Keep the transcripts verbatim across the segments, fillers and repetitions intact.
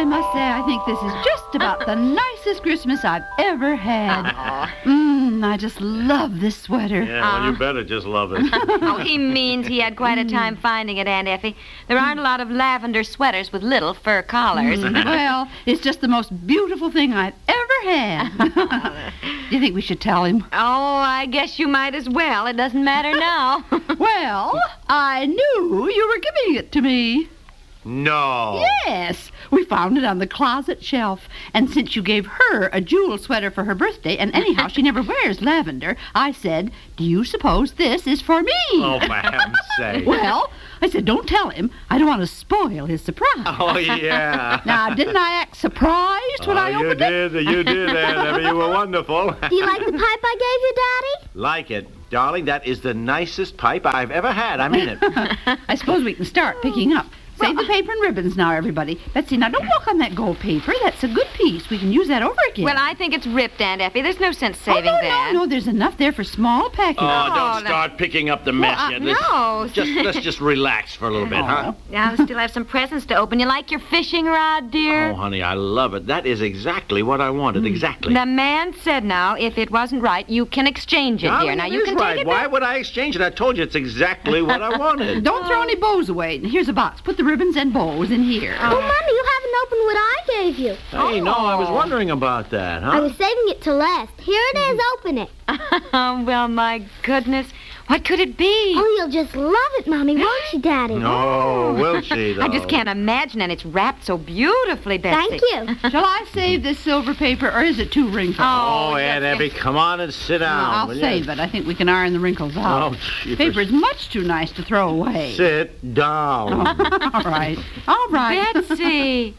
I must say, I think this is just about the nicest Christmas I've ever had. Mmm, I just love this sweater. Yeah, well, you better just love it. Oh, he means he had quite a time finding it, Aunt Effie. There aren't a lot of lavender sweaters with little fur collars. Mm, well, it's just the most beautiful thing I've ever had. Do you think we should tell him? Oh, I guess you might as well. It doesn't matter now. Well, I knew you were giving it to me. No. Yes. We found it on the closet shelf. And since you gave her a jewel sweater for her birthday, and anyhow she never wears lavender, I said, do you suppose this is for me? Oh, for heaven's sake. Well, I said, don't tell him. I don't want to spoil his surprise. Oh, yeah. Now, didn't I act surprised when oh, I opened you it? did. You did, Aunt Effie. You were wonderful. Do you like the pipe I gave you, Daddy? Like it. Darling, that is the nicest pipe I've ever had. I mean it. I suppose we can start picking up. Save the paper and ribbons now, everybody. Betsy, now don't walk on that gold paper. That's a good piece. We can use that over again. Well, I think it's ripped, Aunt Effie. There's no sense saving oh, no, that. No, no, there's enough there for small packages. Oh, Oh, don't no. start picking up the mess Well, uh, yet. Let's, no. Just, let's just relax for a little bit, huh? Yeah, I still have some presents to open. You like your fishing rod, dear? Oh, honey, I love it. That is exactly what I wanted. Exactly. The man said now, if it wasn't right, you can exchange it, Darling, dear. Now, it you is can right. take it Why back. would I exchange it? I told you it's exactly what I wanted. Don't throw any bows away. Here's a box. Put the ribbons and bows in here. Oh, Mommy, you haven't opened what I gave you. Hey, no, I was wondering about that, huh? I was saving it to last. Here it is. Open it. Oh, well, my goodness. What could it be? Oh, you'll just love it, Mommy, won't you, Daddy? No, will she, though? I just can't imagine, and it's wrapped so beautifully, Betsy. Thank you. Shall I save this silver paper, or is it too wrinkled? Oh, Oh, Aunt yes, Effie, come on and sit down. I'll will you? save it. I think we can iron the wrinkles out. Oh, jeepers. Paper's much too nice to throw away. Sit down. All right. All right. Betsy.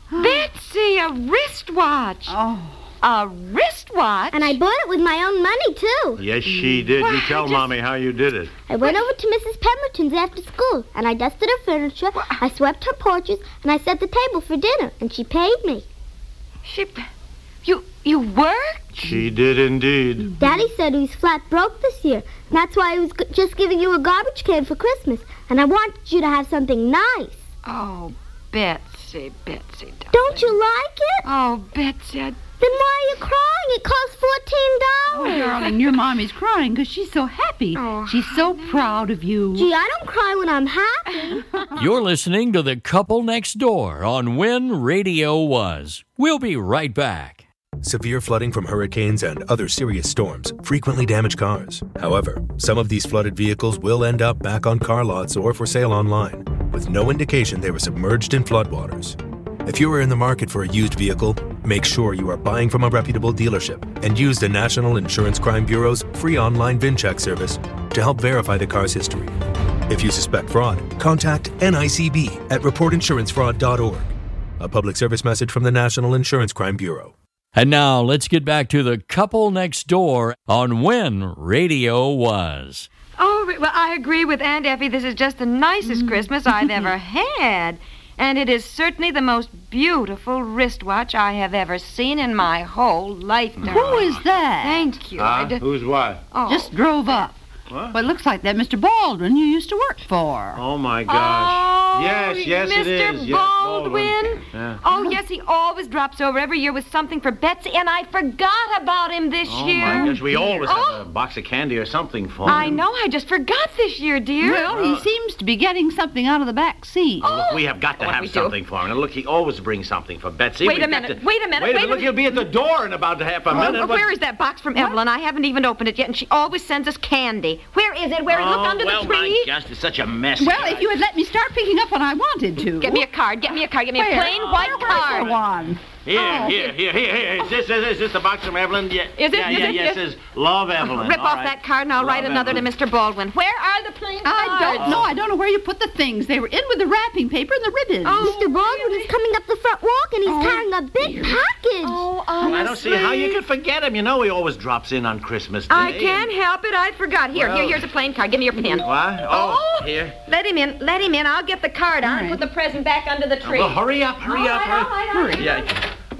Betsy, a wristwatch. Oh. A wristwatch? And I bought it with my own money, too. Yes, she did. Well, You I tell just- Mommy how you did it. I went over to Missus Pemberton's after school, and I dusted her furniture, I swept her porches, and I set the table for dinner, and she paid me. She... You... You worked? She did indeed. Daddy said he was flat broke this year, and that's why he was g- just giving you a garbage can for Christmas, and I wanted you to have something nice. Oh, Betsy, Betsy, darling. Don't you like it? Oh, Betsy, I... Then why are you crying? It costs fourteen dollars. Oh, darling, your mommy's crying because she's so happy. Oh, She's so proud of you. Gee, I don't cry when I'm happy. You're listening to The Couple Next Door on When Radio Was. We'll be right back. Severe flooding from hurricanes and other serious storms frequently damage cars. However, some of these flooded vehicles will end up back on car lots or for sale online, with no indication they were submerged in floodwaters. If you are in the market for a used vehicle, make sure you are buying from a reputable dealership and use the National Insurance Crime Bureau's free online VIN check service to help verify the car's history. If you suspect fraud, contact N I C B at report insurance fraud dot org. A public service message from the National Insurance Crime Bureau. And now let's get back to The Couple Next Door on When Radio Was. Oh, well, I agree with Aunt Effie. This is just the nicest Christmas I've ever had. And it is certainly the most beautiful wristwatch I have ever seen in my whole lifetime. Who is that? Thank you. Huh? I d- Who's what? oh. Just drove up. What? Well, it looks like that Mister Baldwin you used to work for. Oh, my gosh. Oh, yes, yes, Mister it is. Yes, Baldwin. Yeah. Oh, yes, he always drops over every year with something for Betsy, and I forgot about him this Oh, year. my gosh. We always Oh. have a box of candy or something for I him. know, I just forgot this year, dear. Well, he seems to be getting something out of the back seat. Oh, look, we have got to What have we do? something for him. And look, he always brings something for Betsy. Wait We've a got minute, to- wait a minute, Wait a wait a minute. Look, minute. he'll be at the door in about half a minute. Oh, What- where is that box from Evelyn? I haven't even opened it yet, and she always sends us candy. Where is it? Where? Oh, Look under well, the tree. my gosh, it's such a mess. Well, here. if you had let me start picking up when I wanted to. Get me a card. Get me a card. Get me Where? a plain white Where's card. the one? Here, Oh. here, here, here, here. Is this, is this, is this the box from Evelyn? Yeah, Is it? Yeah, Is yeah, it? yes, Yes. it says, Love Evelyn. Rip All off right. that card, and I'll write Love another Evelyn. to Mister Baldwin. Where are the plain cards? I don't know. I don't know where you put the things. They were in with the wrapping paper and the ribbons. Oh, Mister Baldwin is coming up the front walk, and he's Oh, carrying a big package. Oh, Well, I don't see how you honestly. could forget him. You know he always drops in on Christmas Day. I can't help it. I forgot. Here, Well- here, here's a plain card. Give me your pen. What? Oh, Oh. here. Let him in. Let him in. I'll get the card on and right. put the present back under the tree. Well, hurry up, hurry All up, right, hurry. all right, all right. Yeah.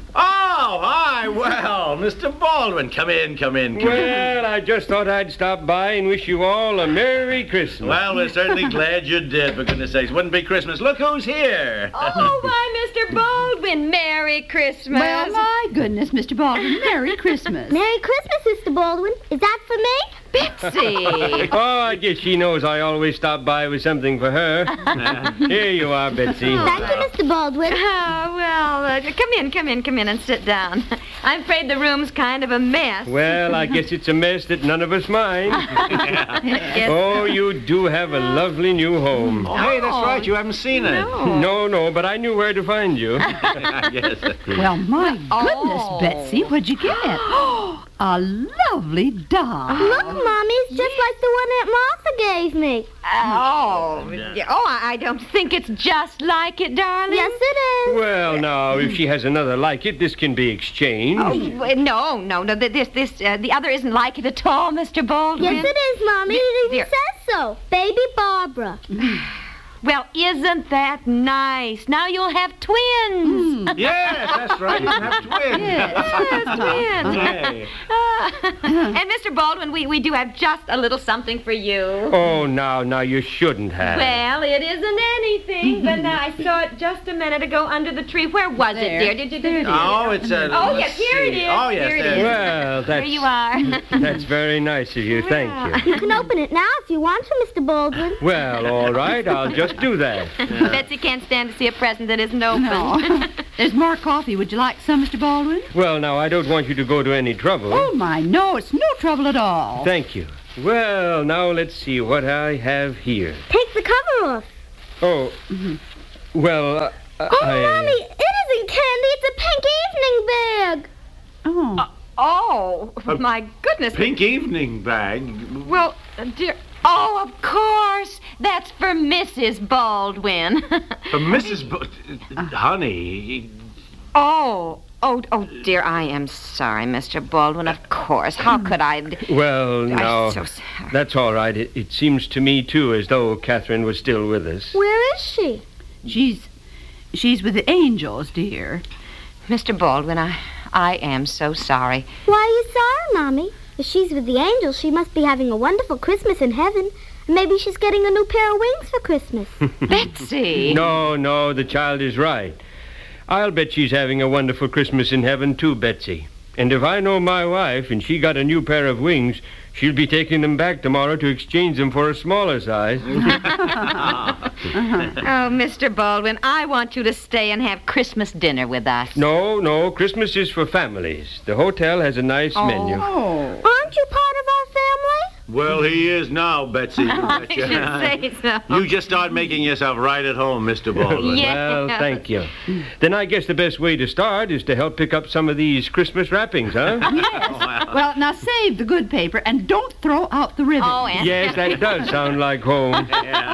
Oh, hi. Well, Mister Baldwin, come in, come in, come in. Well, I just thought I'd stop by and wish you all a Merry Christmas. Well, we're certainly glad you did, for goodness sakes. Wouldn't be Christmas. Look who's here. Oh, why, Mister Baldwin, Christmas. Well, my goodness, Mister Baldwin, Merry Christmas. Merry Christmas, Mister Baldwin. Is that for me? Betsy. Oh, I guess she knows I always stop by with something for her. Here you are, Betsy. Thank you, Mister Baldwin. Oh, well, uh, come in, come in, come in and sit down. I'm afraid the room's kind of a mess. Well, I guess it's a mess that none of us mind. Yes. Oh, you do have a lovely new home. Oh, hey, that's right. You haven't seen it. No. No, no, but I knew where to find you. Yes. Well, my goodness, Oh. Betsy, what'd you get? A lovely doll. Look, Mommy, it's just like the one Aunt Martha gave me. Oh, yeah. oh, I I don't think it's just like it, darling. Yes, it is. Well, now, if she has another like it, this can be exchanged. Oh, w- no, no, no. th- This, this, uh, the other isn't like it at all, Mister Baldwin. Yes, it is, Mommy. It even Dear. says so. Baby Barbara. Well, isn't that nice? Now you'll have twins. Yes, that's right. You have twins. Yes, twins. Hey. And Mister Baldwin, we, we do have just a little something for you. Oh, now, now, you shouldn't have. Well, it isn't anything, but now I saw it just a minute ago under the tree. Where was There. it, dear? Did you? Did you Oh, it's a. Oh, let's yes, here it see. is. Oh, yes, Here it there is. Well, There that's, you are. that's very nice of you. Thank you. You can open it now if you want to, Mister Baldwin. Well, all right, I'll just do that. Betsy can't stand to see a present that isn't open. No. There's more coffee. Would you like some, Mister Baldwin? Well, now, I don't want you to go to any trouble. Oh, my, no, it's no trouble at all. Thank you. Well, now, let's see what I have here. Take the cover off. Oh, well, uh, Oh, I... Mommy, it isn't candy. It's a pink evening bag. Oh. Oh, my goodness. Pink evening bag. Well, uh, dear. Oh, of course. That's for Missus Baldwin. For Missus Bu- honey. oh, oh, oh, dear. I am sorry, Mister Baldwin. Of course. How could I? Well, I'm now, so sorry. that's all right. It, it seems to me, too, as though Catherine was still with us. Where is she? She's, she's with the angels, dear. Mister Baldwin, I, I am so sorry. Why are you sorry, Mommy? If she's with the angels, she must be having a wonderful Christmas in heaven. And maybe she's getting a new pair of wings for Christmas. Betsy. No, no, the child is right. I'll bet she's having a wonderful Christmas in heaven, too, Betsy. And if I know my wife and she got a new pair of wings, she'll be taking them back tomorrow to exchange them for a smaller size. Oh, Mister Baldwin, I want you to stay and have Christmas dinner with us. No, no, Christmas is for families. The hotel has a nice menu. Oh. Aren't you part of our family? Well, he is now, Betsy. You I betcha. should say so. You just start making yourself right at home, Mister Baldwin. Yeah. Well, thank you. Then I guess the best way to start is to help pick up some of these Christmas wrappings, huh? Well, now save the good paper and don't throw out the ribbon. Oh, and Yes, that does sound like home.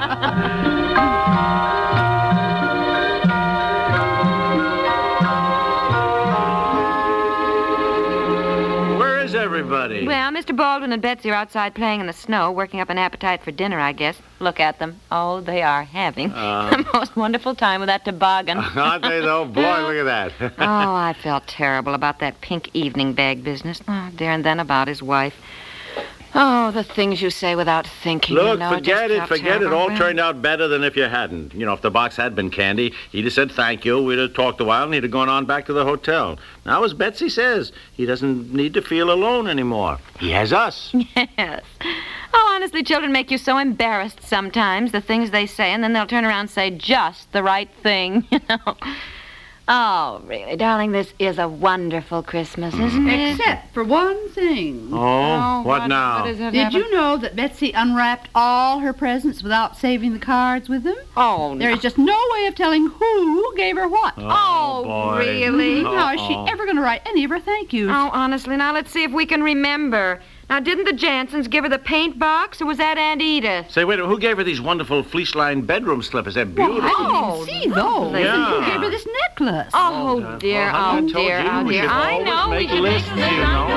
Where is everybody? Well, Mister Baldwin and Betsy are outside playing in the snow, working up an appetite for dinner, I guess. Look at them. Oh, they are having Uh. the most wonderful time with that toboggan. Aren't they, though? Boy, look at that. Oh, I felt terrible about that pink evening bag business. Oh, dear, and then about his wife. Oh, the things you say without thinking. Look, you know, forget just it, felt forget it. terrible. All Well, turned out better than if you hadn't. You know, if the box had been candy, he'd have said thank you, we'd have talked a while, and he'd have gone on back to the hotel. Now, as Betsy says, he doesn't need to feel alone anymore. He has us. Yes. Oh, honestly, children make you so embarrassed sometimes, the things they say, and then they'll turn around and say just the right thing, you know. Oh, really, darling, this is a wonderful Christmas, isn't it? Except for one thing. Oh, what, now? What is it? Did you know that Betsy unwrapped all her presents without saving the cards with them? Oh, There no. is just no way of telling who gave her what. Oh, boy. really? How is she Uh-oh. ever going to write any of her thank yous? Oh, honestly, now let's see if we can remember. Now, didn't the Jansons give her the paint box, or was that Aunt Edith? Say, wait, who gave her these wonderful fleece-lined bedroom slippers? They're Well, beautiful. I didn't Oh, even see those. Yeah. Who gave her this necklace? Oh, dear, Well, honey, I oh, told dear, you, oh, we dear. should I always know, make we should lists, make you lists. know.